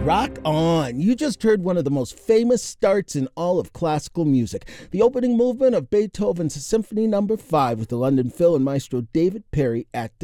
Rock on! You just heard one of the most famous starts in all of classical music, the opening movement of Beethoven's Symphony No. 5 with the London Phil and Maestro David Perry at the